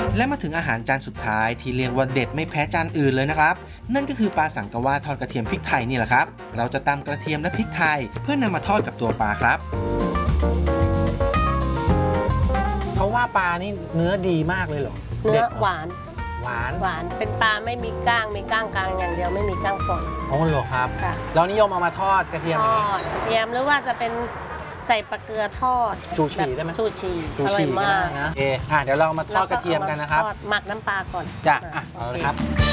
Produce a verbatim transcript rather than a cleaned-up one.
และมาถึงอาหารจานสุดท้ายที่เรียกว่าเด็ดไม่แพ้จานอื่นเลยนะครับนั่นก็คือปลาสังกะวาทอดกระเทียมพริกไทยนี่แหละครับเราจะตำกระเทียมและพริกไทยเพื่อนำมาทอดกับตัวปลาครับเขาว่าปลานี่เนื้อดีมากเลยเหรอเนื้อหวานหวานหวานเป็นปลาไม่มีก้างมีก้างกลางอย่างเดียวไม่มีก้างฝอยอ๋อเหรอครับค่ะเรานิยมเอามาทอดกระเทียมทอดกระเทียมหรือว่าจะเป็นใส่ปลาเกลือทอดชูชีได้ไหมชูชีอร่อยมากนะโอเคอ่ะเดี๋ยวเรามาทอดกระเทียมกันนะครับหมักน้ำปลาก่อนจ้ะอ่ะเอาเลยครับ